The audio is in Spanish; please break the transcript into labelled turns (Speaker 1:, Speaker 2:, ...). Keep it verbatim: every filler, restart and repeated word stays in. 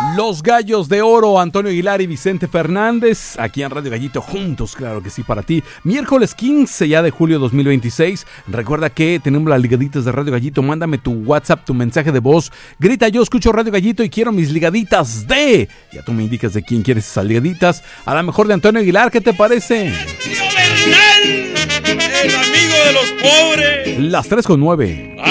Speaker 1: Los Gallos de Oro, Antonio Aguilar y Vicente Fernández, aquí en Radio Gallito, juntos, claro que sí, para ti. Miércoles quince ya de julio dos mil veintiséis. Recuerda que tenemos las ligaditas de Radio Gallito. Mándame tu WhatsApp, tu mensaje de voz. Grita, yo escucho Radio Gallito y quiero mis ligaditas de... Ya tú me indicas de quién quieres esas ligaditas. A lo mejor de Antonio Aguilar, ¿qué te parece?
Speaker 2: ¡Tío Bernal! El amigo de los pobres.
Speaker 1: Las tres con nueve.